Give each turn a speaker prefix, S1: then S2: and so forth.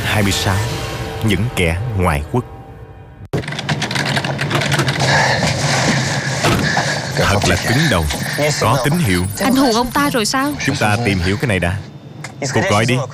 S1: 26. Những kẻ ngoại quốc. Thật là cứng đầu. Có tín hiệu.
S2: Anh hù ông ta rồi sao?
S1: Chúng ta tìm hiểu cái này đã. Cuộc gọi đi.